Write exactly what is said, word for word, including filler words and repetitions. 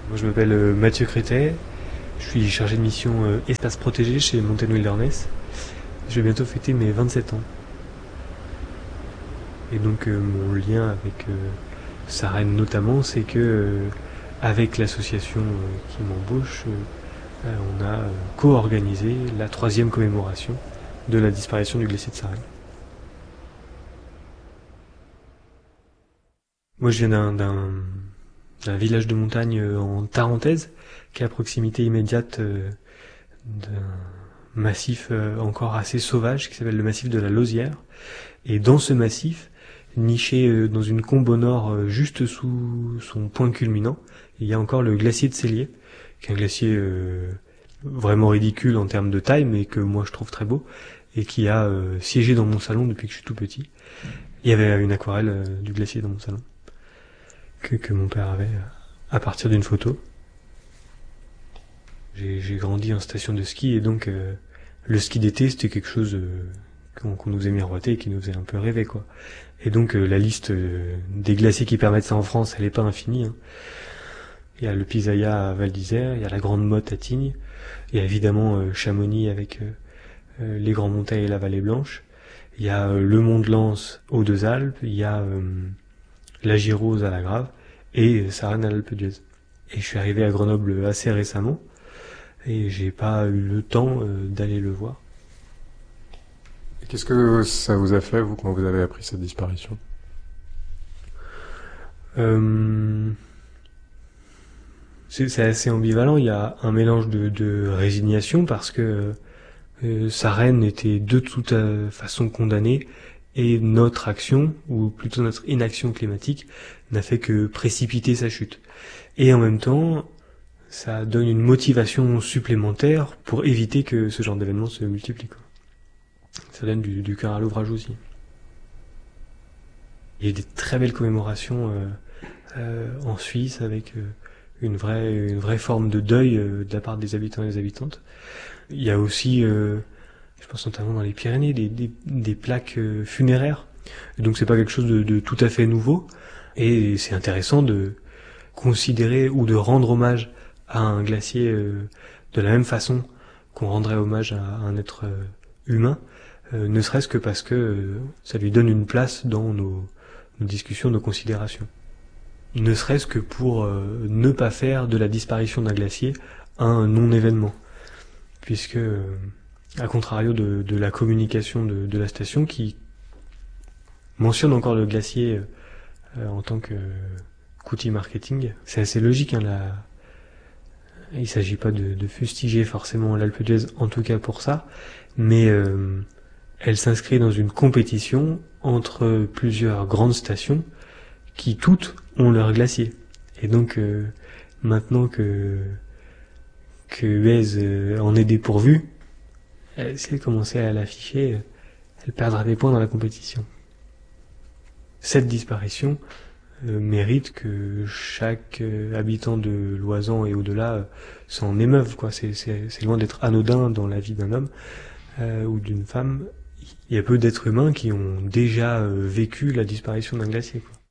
Moi, je m'appelle euh, Mathieu Crétet, je suis chargé de mission euh, espace protégé chez Mountain Wilderness. Je vais bientôt fêter mes vingt-sept ans. Et donc euh, mon lien avec euh, Sarenne notamment, c'est que euh, avec l'association euh, qui m'embauche, euh, euh, on a euh, co-organisé la troisième commémoration de la disparition du glacier de Sarenne. Moi, je viens d'un, d'un, d'un village de montagne euh, en Tarentaise, qui est à proximité immédiate euh, d'un massif euh, encore assez sauvage qui s'appelle le massif de la Lausière. Et dans ce massif, niché euh, dans une combe au nord euh, juste sous son point culminant, il y a encore le glacier de Cellier, qui est un glacier euh, vraiment ridicule en termes de taille, mais que moi je trouve très beau, et qui a euh, siégé dans mon salon depuis que je suis tout petit. Il y avait une aquarelle euh, du glacier dans mon salon, que, que mon père avait euh, à partir d'une photo. J'ai, j'ai grandi en station de ski, et donc euh, le ski d'été c'était quelque chose euh, qu'on, qu'on nous faisait miroiter et qui nous faisait un peu rêver, quoi. Et donc euh, la liste euh, des glaciers qui permettent ça en France, elle est pas infinie, hein. Il y a le Pisaya à Val d'Isère, il y a la Grande Motte à Tignes, il y a évidemment euh, Chamonix avec euh, euh, les Grands Montets et la Vallée Blanche, il y a euh, le Mont de Lens aux Deux Alpes, il y a euh, la Girose à la Grave et euh, Sarenne à l'Alpe d'Huez. Et je suis arrivé à Grenoble assez récemment et j'ai pas eu le temps euh, d'aller le voir. Et qu'est-ce que ça vous a fait, vous, quand vous avez appris cette disparition? Euh... C'est, c'est assez ambivalent, il y a un mélange de, de résignation parce que euh, Sarenne était de toute euh, façon condamnée et notre action, ou plutôt notre inaction climatique, n'a fait que précipiter sa chute. Et en même temps, ça donne une motivation supplémentaire pour éviter que ce genre d'événement se multiplie, quoi. Ça donne du, du cœur à l'ouvrage aussi. Il y a des très belles commémorations euh, euh, en Suisse avec euh, une vraie, une vraie forme de deuil euh, de la part des habitants et des habitantes. Il y a aussi, euh, je pense notamment dans les Pyrénées, des, des, des plaques euh, funéraires. Et donc c'est pas quelque chose de, de tout à fait nouveau. Et c'est intéressant de considérer ou de rendre hommage à un glacier euh, de la même façon qu'on rendrait hommage à un être euh, humain, euh, ne serait-ce que parce que euh, ça lui donne une place dans nos, nos discussions, nos considérations. Ne serait-ce que pour euh, ne pas faire de la disparition d'un glacier un non-événement. Puisque, euh, à contrario de, de la communication de, de la station, qui mentionne encore le glacier euh, en tant que, qu'outil marketing, c'est assez logique, hein, la... il ne s'agit pas de, de fustiger forcément l'Alpe d'Huez, en tout cas pour ça, mais euh, elle s'inscrit dans une compétition entre plusieurs grandes stations qui toutes ont leur glacier. Et donc euh, maintenant que que Huez euh, en est dépourvu, euh, si elle commençait à l'afficher, euh, elle perdra des points dans la compétition. Cette disparition euh, mérite que chaque euh, habitant de Loisan et au-delà euh, s'en émeuve, quoi. C'est, c'est, c'est loin d'être anodin dans la vie d'un homme euh, ou d'une femme. Il y a peu d'êtres humains qui ont déjà euh, vécu la disparition d'un glacier, quoi.